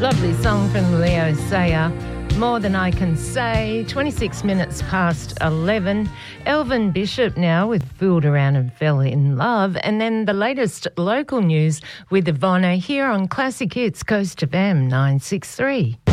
Lovely song from Leo Sayer. More Than I Can Say, 26 minutes past 11. Elvin Bishop now with Fooled Around and Fell in Love. And then the latest local news with Ivona here on Classic Hits Coast FM 963.